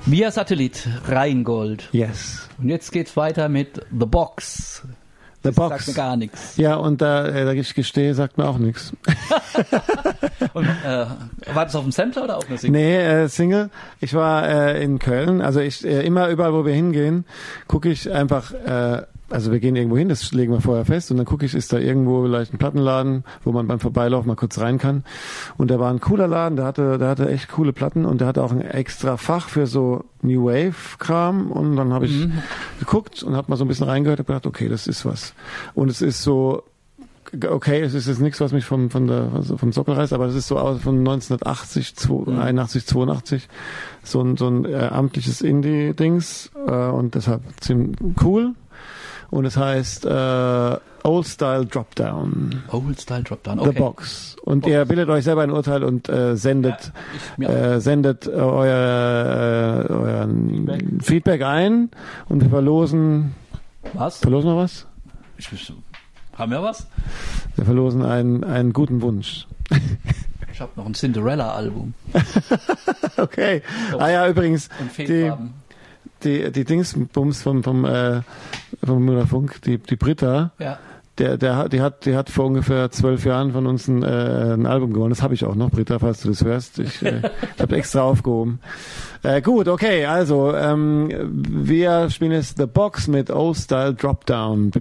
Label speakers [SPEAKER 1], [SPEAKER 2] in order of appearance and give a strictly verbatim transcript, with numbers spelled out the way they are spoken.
[SPEAKER 1] Via Satellit, Rheingold.
[SPEAKER 2] Yes.
[SPEAKER 1] Und jetzt geht's weiter mit The Box.
[SPEAKER 2] The
[SPEAKER 1] das
[SPEAKER 2] Box.
[SPEAKER 1] Sagt mir gar nichts.
[SPEAKER 2] Ja, und da, äh, da ich gestehe, sagt mir auch nichts.
[SPEAKER 1] Und, äh, war das auf dem Sampler oder auf einer Single?
[SPEAKER 2] Nee, äh, Single. Ich war äh, in Köln. Also ich äh, immer überall, wo wir hingehen, gucke ich einfach, äh, also wir gehen irgendwo hin, das legen wir vorher fest und dann gucke ich, ist da irgendwo vielleicht ein Plattenladen, wo man beim Vorbeilaufen mal kurz rein kann. Und der war ein cooler Laden, der hatte, der hatte echt coole Platten und der hatte auch ein extra Fach für so New Wave Kram und dann habe ich mhm. geguckt und habe mal so ein bisschen reingehört und gedacht, okay, das ist was. Und es ist so, okay, es ist jetzt nichts, was mich vom, von der, also vom Sockel reißt, aber es ist so aus von neunzehnhundertachtzig, einundachtzig, zweiundachtzig, so ein, so ein äh, amtliches Indie-Dings äh, und deshalb ziemlich cool. Und es heißt äh, Old Style Dropdown.
[SPEAKER 1] Old Style Dropdown, okay.
[SPEAKER 2] The Box. Und Box. Ihr bildet euch selber ein Urteil und äh, sendet
[SPEAKER 1] ja,
[SPEAKER 2] äh, sendet äh, euer, äh, euer Feedback. Feedback ein und wir verlosen.
[SPEAKER 1] Was?
[SPEAKER 2] Verlosen wir was?
[SPEAKER 1] Ich, haben wir was?
[SPEAKER 2] Wir verlosen einen, einen guten Wunsch.
[SPEAKER 1] Ich habe noch ein Cinderella-Album.
[SPEAKER 2] Okay. Oh. Ah ja, übrigens.
[SPEAKER 1] Und Fehlfarben.
[SPEAKER 2] Die, die Dingsbums vom, vom, äh, vom Müller-Funk, die, die Britta,
[SPEAKER 1] ja.
[SPEAKER 2] der, der, die hat, die hat vor ungefähr zwölf Jahren von uns ein, äh, ein Album gewonnen. Das habe ich auch noch, Britta, falls du das hörst. Ich, äh, ich habe extra aufgehoben. Äh, gut, okay, also, ähm, wir spielen jetzt The Box mit Old Style Dropdown.